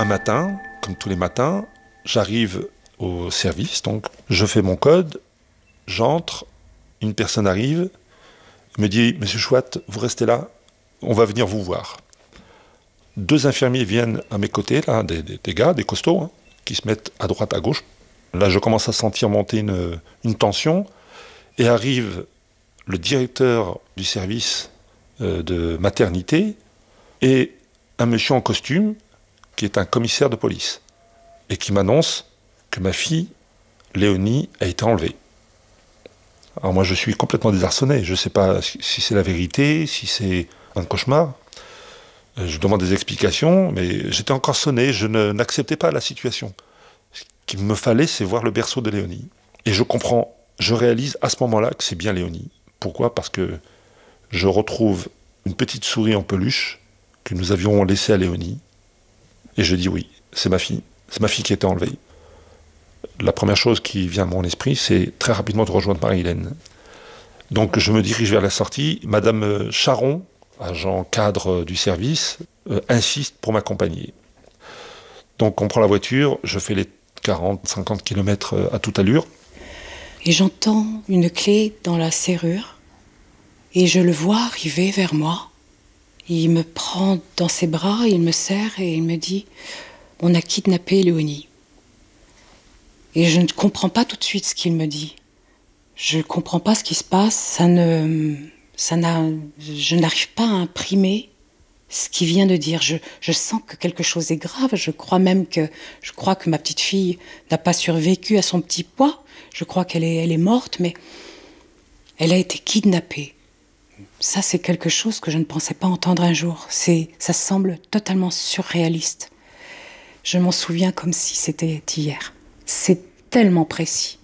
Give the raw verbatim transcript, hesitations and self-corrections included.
Un matin, comme tous les matins, j'arrive au service, donc je fais mon code, j'entre, une personne arrive, me dit « Monsieur Chouat, vous restez là, on va venir vous voir ». Deux infirmiers viennent à mes côtés, là, des, des, des gars, des costauds, hein, qui se mettent à droite, à gauche. Là, je commence à sentir monter une, une tension, et arrive le directeur du service euh, de maternité et un monsieur en costume qui est un commissaire de police et qui m'annonce que ma fille, Léonie, a été enlevée. Alors moi, je suis complètement désarçonné. Je ne sais pas si c'est la vérité, si c'est un cauchemar. Je demande des explications, mais j'étais encore sonné. Je ne, n'acceptais pas la situation. Ce qu'il me fallait, c'est voir le berceau de Léonie. Et je comprends, je réalise à ce moment-là que c'est bien Léonie. Pourquoi ? Parce que je retrouve une petite souris en peluche que nous avions laissée à Léonie. Et je dis oui, c'est ma fille. C'est ma fille qui a été enlevée. La première chose qui vient à mon esprit, c'est très rapidement de rejoindre Marie-Hélène. Donc je me dirige vers la sortie. Madame Charon, agent cadre du service, euh, insiste pour m'accompagner. Donc on prend la voiture, je fais les quarante à cinquante kilomètres à toute allure. Et j'entends une clé dans la serrure et je le vois arriver vers moi. Il me prend dans ses bras, il me serre et il me dit « On a kidnappé Léonie ». Et je ne comprends pas tout de suite ce qu'il me dit. Je ne comprends pas ce qui se passe. Ça ne, ça n'a, je n'arrive pas à imprimer ce qu'il vient de dire. Je, je sens que quelque chose est grave. Je crois même que, je crois que ma petite fille n'a pas survécu à son petit poids. Je crois qu'elle est, elle est morte, mais elle a été kidnappée. Ça, c'est quelque chose que je ne pensais pas entendre un jour. C'est, ça semble totalement surréaliste. Je m'en souviens comme si c'était hier. C'est tellement précis.